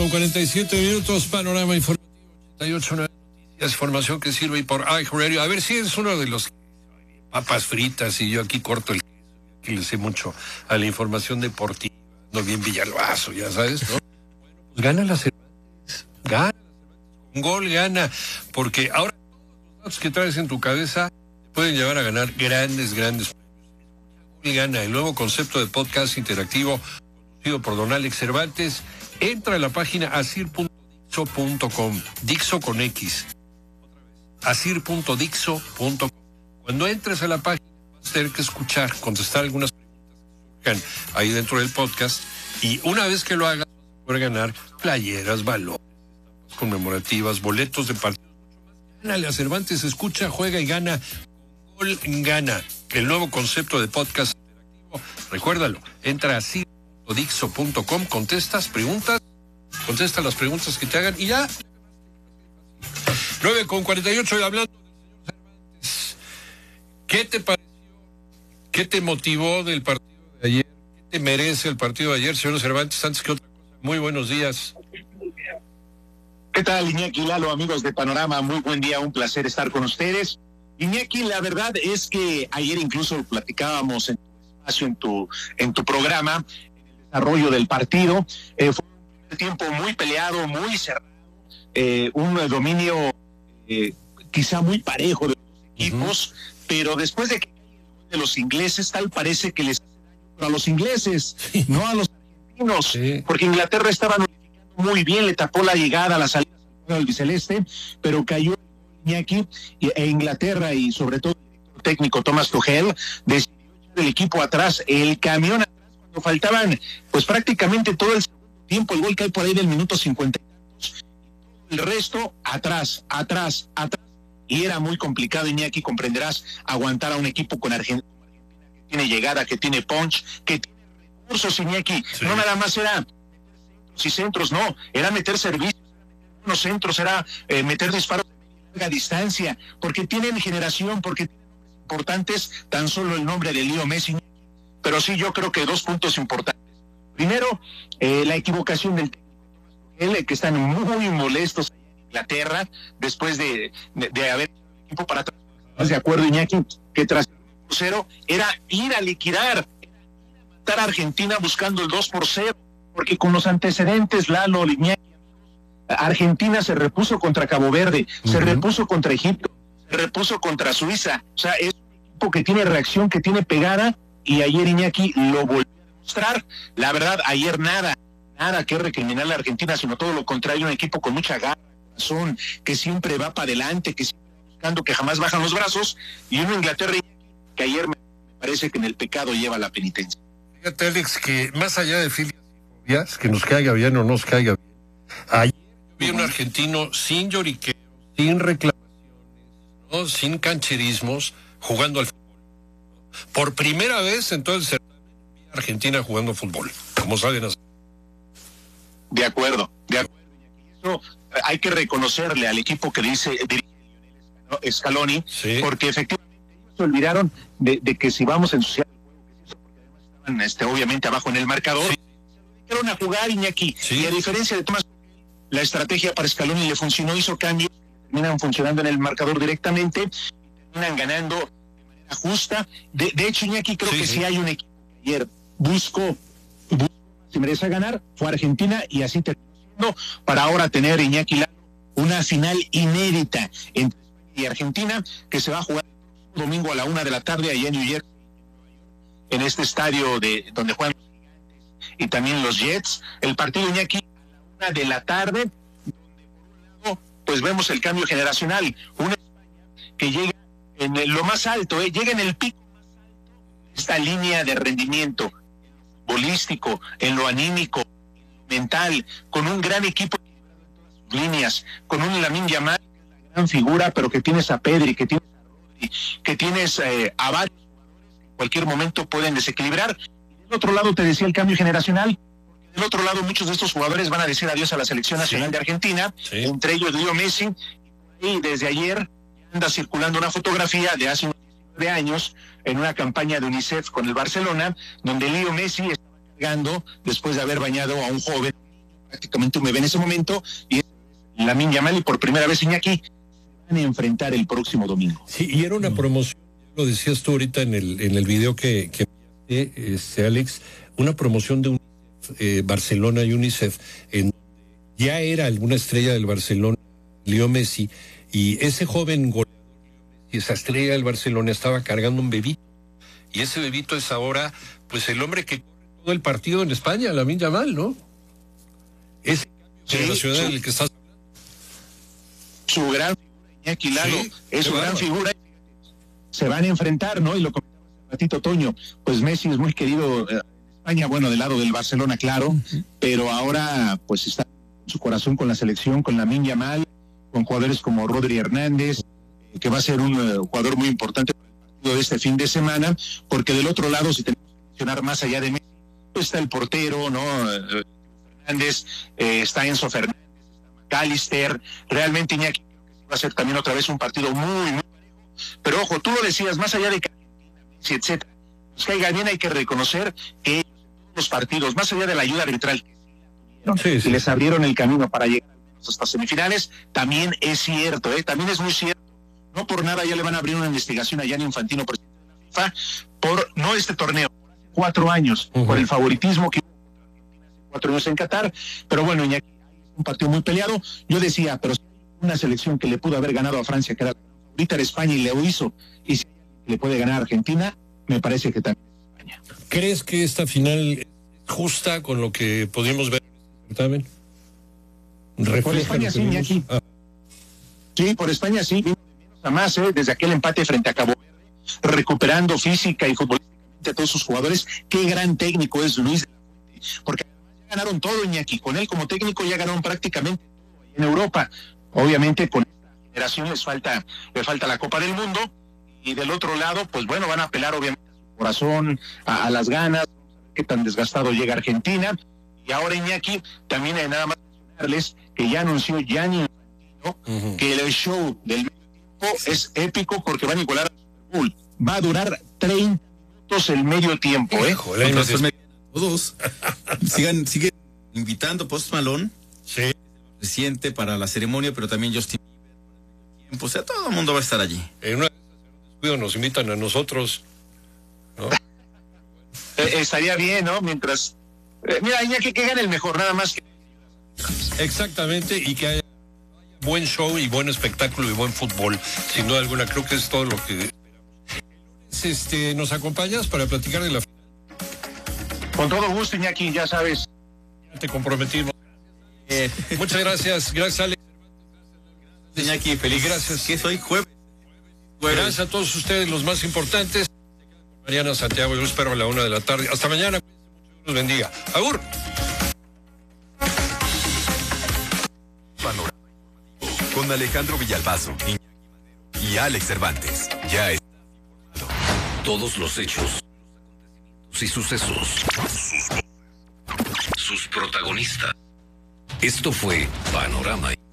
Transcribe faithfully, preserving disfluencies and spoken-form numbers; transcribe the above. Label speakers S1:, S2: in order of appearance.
S1: con cuarenta y siete minutos, panorama informativo ochenta y ocho punto nueve noticias, información que sirve por iHeartRadio. A ver si es uno de los papas fritas y yo aquí corto el queso, que le sé mucho a la información deportiva, no bien Villalbazo, ya sabes, ¿no? Bueno, pues gana la Cervantes, gana, un gol gana, porque ahora todos los datos que traes en tu cabeza te pueden llevar a ganar grandes, grandes premios. Gol gana, el nuevo concepto de podcast interactivo conducido por don Alex Cervantes. Entra a la página asir punto dixo punto com, Dixo con X, asir punto dixo punto com. Cuando entres a la página vas a tener que escuchar, contestar algunas preguntas que surjan ahí dentro del podcast, y una vez que lo hagas vas a poder ganar playeras, valores, estampas conmemorativas, boletos de partidos, mucho más. Gánale a Cervantes, escucha, juega y gana. Gol gana, el nuevo concepto de podcast interactivo. Recuérdalo, entra a asir punto dixo punto com, contestas preguntas, contesta las preguntas que te hagan y ya. nueve con cuarenta y ocho, y hablando del señor Cervantes, ¿qué te pareció? ¿Qué te motivó del partido de ayer? ¿Qué te merece el partido de ayer, señor Cervantes? Antes que otra cosa, muy buenos días.
S2: ¿Qué tal, Iñaki, Lalo, amigos de Panorama? Muy buen día, un placer estar con ustedes. Iñaki, la verdad es que ayer incluso platicábamos en tu espacio, en tu, en tu programa, desarrollo del partido. Eh, fue un tiempo muy peleado, muy cerrado, eh, un dominio eh, quizá muy parejo de los equipos, uh-huh. Pero después de que de los ingleses, tal parece que les hace daño a los ingleses, sí. No a los argentinos, sí. Porque Inglaterra estaba muy bien, le tapó la llegada a la salida del albiceleste, pero cayó Iñaki, e Inglaterra y sobre todo el director técnico Thomas Tuchel decidió echar el equipo atrás, el camión atrás, cuando faltaban pues prácticamente todo el segundo tiempo. El gol cae por ahí del minuto cincuenta y tantos, y todo el resto atrás, atrás, atrás, y era muy complicado, Iñaki, comprenderás, aguantar a un equipo con Argentina, que tiene llegada, que tiene punch, que tiene recursos, Iñaki, sí. No nada más era centros y centros, no, era meter servicios, era meter unos centros, era eh, meter disparos de larga distancia, porque tienen generación, porque tienen nombres importantes, tan solo el nombre de Leo Messi. Pero sí, yo creo que dos puntos importantes. Primero, eh, la equivocación del técnico Thomas Tuchel, que están muy molestos en Inglaterra, después de, de, de haber hecho el equipo para atrás. ¿Estás de acuerdo, Iñaki? Que tras el dos por cero era ir a liquidar, era ir a matar a Argentina buscando el dos por cero, porque con los antecedentes, Lalo, Iñaki, Argentina se repuso contra Cabo Verde, uh-huh. Se repuso contra Egipto, se repuso contra Suiza. O sea, es un equipo que tiene reacción, que tiene pegada, y ayer Iñaki lo volvió a demostrar. La verdad, ayer nada, nada que recriminar a la Argentina, sino todo lo contrario, un equipo con mucha garra, corazón, que siempre va para adelante, que siempre va buscando, que jamás bajan los brazos, y una Inglaterra que ayer me parece que en el pecado lleva la penitencia.
S1: Fíjate, Alex, que más allá de filias y fobias, que nos caiga bien o no nos caiga bien, ayer vi un argentino sin lloriqueos, sin reclamaciones, ¿no? Sin cancherismos, jugando al fútbol. Por primera vez en todo el certamen vi a Argentina jugando fútbol, como saben hacer.
S2: De acuerdo, de acuerdo. Eso hay que reconocerle al equipo que dice dirige Lionel Scaloni, sí. Porque efectivamente ellos se olvidaron de, de que si vamos a ensuciar el juego, que es eso, porque además estaban este, obviamente abajo en el marcador, sí. Se lo dedicaron a jugar, Iñaki, sí. Y a diferencia de Tomás, la estrategia para Scaloni le funcionó, hizo cambios que terminan funcionando en el marcador directamente y terminan ganando de manera justa. De, de hecho, Iñaki, creo sí, que sí. Si hay un equipo que ayer buscó, buscó si merece ganar, fue Argentina, y así terminó siendo, para ahora tener, Iñaki, una final inédita entre España y Argentina, que se va a jugar el domingo a la una de la tarde allá en New Jersey, en este estadio de donde juegan los Gigantes y también los Jets. El partido, Iñaki, una de la tarde, donde por un lado pues vemos el cambio generacional, una España que llega en lo más alto, eh, llega en el pico más alto de esta línea de rendimiento, en lo futbolístico, en lo anímico, en lo mental, con un gran equipo equilibrado en todas sus líneas, con un Lamine Yamal, que es la gran figura, pero que tienes a Pedri, que tienes a Rodri, que tienes eh, a varios jugadores que en cualquier momento pueden desequilibrar. Y del otro lado te decía el cambio generacional. Del otro lado, muchos de estos jugadores van a decir adiós a la selección nacional sí. de Argentina, sí. Entre ellos Leo Messi, y por ahí desde ayer anda circulando una fotografía de hace unos diecinueve años en una campaña de UNICEF con el Barcelona, donde Leo Messi estaba cargando, después de haber bañado a un joven prácticamente un bebé en ese momento, y Lamine Yamal, y por primera vez Iñaki van a enfrentar el próximo domingo.
S1: Sí, y era una promoción, lo decías tú ahorita en el en el video que, que este, Alex, una promoción de un eh, Barcelona y UNICEF, en ya era alguna estrella del Barcelona, Leo Messi, y ese joven goleador, y esa estrella del Barcelona estaba cargando un bebito, y ese bebito es ahora, pues el hombre que corre todo el partido en España, Lamine Yamal, ¿no? Ese cambio de la ciudad en el que estás hablando.
S2: Su gran figura, Iñaki Lalo,
S1: Sí,
S2: es su gran
S1: bárbaro.
S2: figura. Se van a enfrentar, ¿no? Y lo comentaba hace ratito Toño, pues Messi es muy querido en España, bueno, del lado del Barcelona, claro, uh-huh. pero ahora pues está en su corazón con la selección, con Lamine Yamal, con jugadores como Rodri Hernández, eh, que va a ser un uh, jugador muy importante para el partido de este fin de semana, porque del otro lado, si tenemos que mencionar más allá de Messi, pues está el portero, ¿no? Uh, Hernández, eh, está Enzo Fernández, está McAllister, realmente Iñaki creo que sí va a ser también otra vez un partido muy, muy parejo, pero ojo, tú lo decías, más allá de que Messi, etcétera, pues caiga bien, hay que reconocer que ellos en todos los partidos, más allá de la ayuda arbitral que sí, sí. y les abrieron el camino para llegar hasta semifinales, también es cierto, ¿eh? también es muy cierto, no por nada ya le van a abrir una investigación a Gianni Infantino, presidente de la FIFA, por, no este torneo, por hace cuatro años, uh-huh. por el favoritismo que hubo contra Argentina hace cuatro años en Qatar, pero bueno, Iñaki, un partido muy peleado, yo decía, pero si hay una selección que le pudo haber ganado a Francia, que era la favorita era España y lo hizo, y si le puede ganar a Argentina, me parece que también es España.
S1: ¿Crees que esta final es justa con lo que pudimos ver en el certamen?
S2: Por España sí, Iñaki. Ah. Sí, por España sí, vino de menos a más, ¿eh? Desde aquel empate frente a Cabo Verde, recuperando física y futbolísticamente a todos sus jugadores. Qué gran técnico es Luis de la Fuente, porque además ya ganaron todo, Iñaki. Con él como técnico ya ganaron prácticamente todo ahí en Europa. Obviamente con esta generación les falta, les falta la Copa del Mundo, y del otro lado, pues bueno, van a apelar obviamente a su corazón, a, a las ganas, vamos a ver qué tan desgastado llega Argentina. Y ahora, Iñaki, también hay nada más mencionarles que ya anunció Gianni Infantino uh-huh. que el show del medio tiempo es épico porque van a igualar al Super Bowl. Va a durar treinta minutos el medio tiempo, ¿eh?
S3: Híjole, no me... Todos sigan, siguen invitando Post Malone.
S1: Sí.
S3: Reciente para la ceremonia, pero también Justin Bieber para el medio tiempo. O sea, todo el mundo va a estar allí.
S1: En una descuido nos invitan a nosotros, ¿no?
S2: eh, estaría bien, ¿no? Mientras eh, mira, Iñaki, que gane el mejor, nada más que
S1: exactamente, y que haya buen show y buen espectáculo y buen fútbol, sin duda alguna. Creo que es todo lo que esperamos. Este, ¿nos acompañas para platicar de la final?
S2: Con todo gusto, Iñaki, ya sabes.
S1: Ya te comprometimos. Eh, muchas gracias, gracias Alex.
S3: Iñaki, feliz.
S1: Gracias.
S3: ¿Qué soy? Jueves.
S1: Jueves. Gracias a todos ustedes, los más importantes. Mariana Santiago, yo espero a la una de la tarde. Hasta mañana. Dios los bendiga. Agur.
S4: Panorama informativo con Alejandro Villalbazo y Alex Cervantes. Ya está informado. Todos los hechos, los acontecimientos y sucesos. Sus, sus protagonistas. Esto fue Panorama.